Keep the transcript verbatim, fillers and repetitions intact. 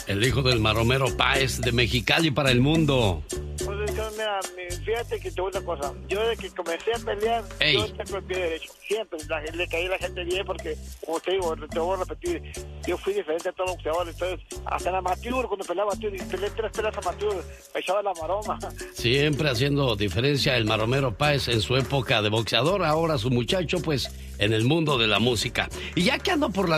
El hijo del maromero Páez de Mexicali para el mundo. Pues, mira, fíjate que te voy a una cosa. Yo desde que comencé a pelear, Ey. yo tengo el pie derecho. Siempre la, le caí a la gente bien porque, como te digo, te voy a repetir, yo fui diferente a todos los boxeadores. Entonces, hasta en amateur, cuando peleaba amateur, y peleé tres peleas amateur, me echaba la maroma. Siempre haciendo diferencia el maromero Páez en su época de boxeador, ahora su muchacho, pues, en el mundo de la música. Y ya que ando por las